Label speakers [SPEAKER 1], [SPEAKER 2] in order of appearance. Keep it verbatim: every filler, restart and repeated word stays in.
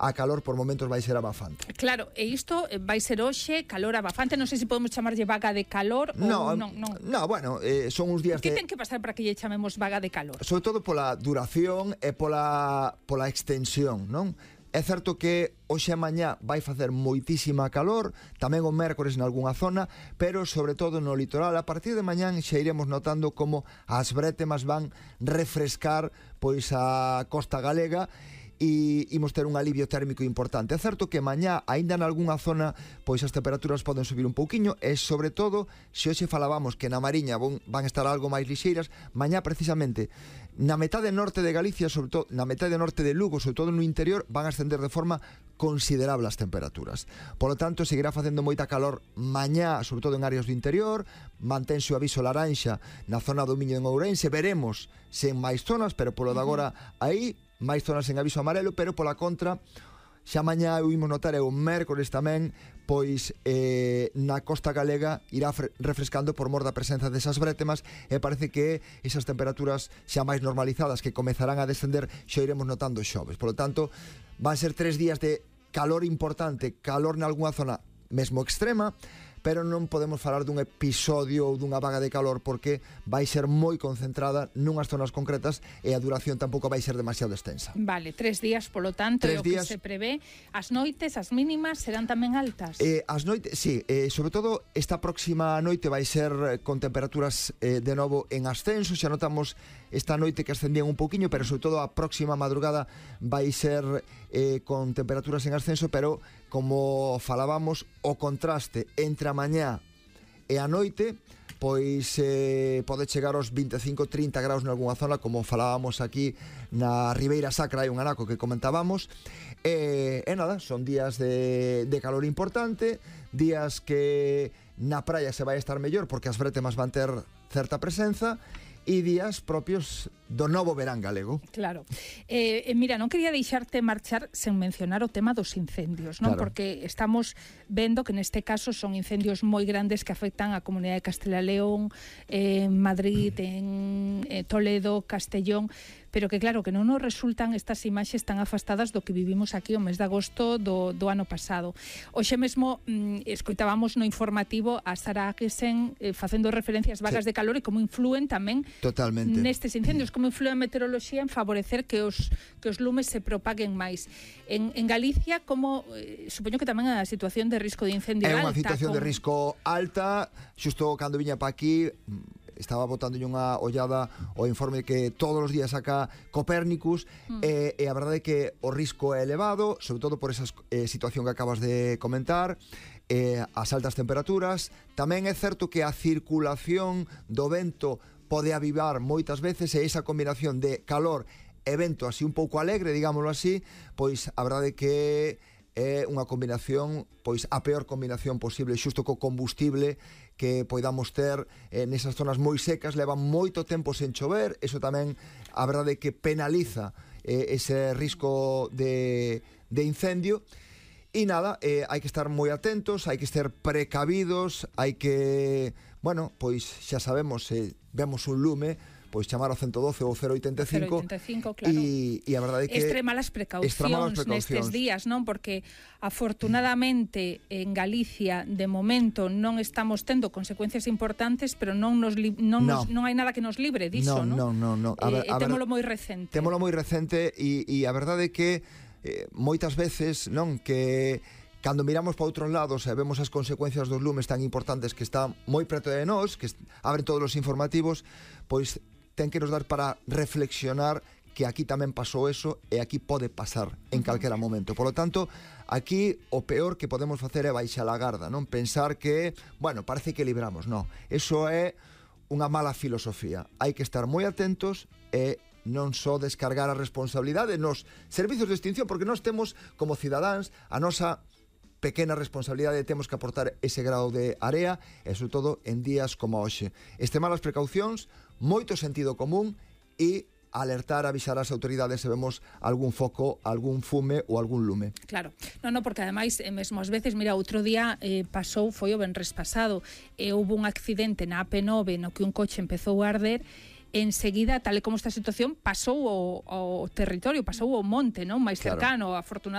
[SPEAKER 1] a calor por momentos vai ser abafante.
[SPEAKER 2] Claro, e isto vai ser hoxe calor abafante, non sei se podemos chamarlle vaga de calor
[SPEAKER 1] no,
[SPEAKER 2] ou non, non.
[SPEAKER 1] No, bueno, eh, son uns días
[SPEAKER 2] que
[SPEAKER 1] de...
[SPEAKER 2] ten que pasar para que lle chamemos vaga de calor?
[SPEAKER 1] Sobre todo pola duración e pola, pola extensión, non? É certo que hoxe e mañá vai facer moitísima calor, tamén o mércores nalgúna zona, pero sobre todo no litoral. A partir de mañán xa iremos notando como as brétemas van refrescar pois a costa galega e imos ter un alivio térmico importante. É certo que mañá, aínda nalgúna zona, pois as temperaturas poden subir un pouquiño e, sobre todo, se hoxe falábamos que na Mariña van estar algo máis lixeiras, mañá precisamente na metade norte de Galicia, sobre todo na metade norte de Lugo, sobre todo no interior, van a ascender de forma considerable as temperaturas. Por lo tanto, seguirá facendo moita calor mañá, sobre todo en áreas do interior, mantense o aviso laranxa na zona do Miño en Ourense, veremos se en máis zonas, pero polo de agora aí máis zonas en aviso amarelo, pero pola contra xa mañá o imos notar e o mércores tamén, pois eh, na costa galega irá refrescando por mor da presenza desas brétemas e parece que esas temperaturas xa máis normalizadas que comezarán a descender xa iremos notando xoves. Por lo tanto, van ser tres días de calor importante, calor nalgúna zona mesmo extrema, pero non podemos falar dun episodio ou dunha vaga de calor porque vai ser moi concentrada nunhas zonas concretas e a duración tampouco vai ser demasiado extensa.
[SPEAKER 2] Vale, tres días, polo tanto, é o que se prevé. As noites, as mínimas, serán tamén altas?
[SPEAKER 1] Eh, as noites, sí, eh, sobre todo esta próxima noite vai ser con temperaturas eh, de novo en ascenso, xa notamos esta noite que ascendían un pouquiño, pero sobre todo a próxima madrugada vai ser eh, con temperaturas en ascenso, pero como falábamos, o contraste entre a mañá e a noite pois eh, pode chegar aos veinticinco a trinta graus nalgúna zona, como falábamos aquí na Ribeira Sacra, hai un anaco que comentábamos, e, e nada, son días de, de calor importante, días que na praia se vai estar mellor porque as brétemas van ter certa presenza, e días propios do novo verán galego.
[SPEAKER 2] Claro. Eh, eh, mira, non quería deixarte marchar sen mencionar o tema dos incendios, non?
[SPEAKER 1] Claro.
[SPEAKER 2] Porque estamos vendo que neste caso son incendios moi grandes que afectan a comunidade de Castela e León, eh, en Madrid, en eh, Toledo, Castellón, pero que claro, que non nos resultan estas imaxes tan afastadas do que vivimos aquí o mes de agosto do, do ano pasado. Hoxe mesmo mm, escoitábamos no informativo a Sara Agesen eh, facendo referencias vagas sí. de calor e como influen tamén
[SPEAKER 1] totalmente
[SPEAKER 2] nestes incendios, como influe a meteoroloxía en favorecer que os, que os lumes se propaguen máis. En, en Galicia, como eh, supoño que tamén a situación de risco de incendio
[SPEAKER 1] alta. É unha
[SPEAKER 2] alta,
[SPEAKER 1] situación
[SPEAKER 2] con...
[SPEAKER 1] de risco alta, xusto cando viña pa aquí estaba botándolle unha ollada o informe que todos os días saca Copérnicus mm. e, e a verdade é que o risco é elevado, sobre todo por esa eh, situación que acabas de comentar, eh, as altas temperaturas. Tamén é certo que a circulación do vento pode avivar moitas veces e esa combinación de calor e vento así un pouco alegre, digámoslo así, pois a verdade é que é unha combinación, pois a peor combinación posible, xusto co combustible que poidamos ter eh, nesas zonas moi secas, levan moito tempo sen chover, eso tamén a verdade é que penaliza eh, ese risco de, de incendio. E nada, eh, hai que estar moi atentos, hai que ser precavidos, hai que, bueno, pois xa sabemos, se eh, vemos un lume, pois chamar ao ciento doce ou cero oitenta e cinco,
[SPEAKER 2] cero oitenta e cinco, claro.
[SPEAKER 1] e, e a verdade é que
[SPEAKER 2] extremar as precaucións nestes días, non? Porque afortunadamente en Galicia de momento non estamos tendo consecuencias importantes, pero non nos li, non,
[SPEAKER 1] no.
[SPEAKER 2] nos, non hai nada que nos libre diso, non?
[SPEAKER 1] Non, non, non, non. A ver,
[SPEAKER 2] eh, e témolo moi recente.
[SPEAKER 1] Témolo moi recente e, e a verdade é que eh, moitas veces, non, que cando miramos para outros lados e vemos as consecuencias dos lumes tan importantes que están moi preto de nós, que abren todos os informativos, pois ten que nos dar para reflexionar que aquí tamén pasou eso e aquí pode pasar en calquera momento. Por lo tanto, aquí o peor que podemos facer é baixar a garda, non? Pensar que, bueno, parece que libramos, non. Eso é unha mala filosofía. Hai que estar moi atentos e non só descargar a responsabilidade nos servizos de extinción, porque nós temos como cidadáns a nosa pequena responsabilidade, temos que aportar ese grado de area e sobre todo en días como hoxe. Extremar as precaucións, moito sentido común e alertar, avisar as autoridades se vemos algún foco, algún fume ou algún lume.
[SPEAKER 2] Claro, non, non, porque ademais, eh, mesmo ás veces, mira, outro día eh, pasou, foi o venres pasado, e eh, houve un accidente na A P nove no que un coche empezou a arder, enseguida, tal e como esta situación, pasou o, o territorio, pasou o monte, non? máis
[SPEAKER 1] claro.
[SPEAKER 2] cercano, afortunadamente.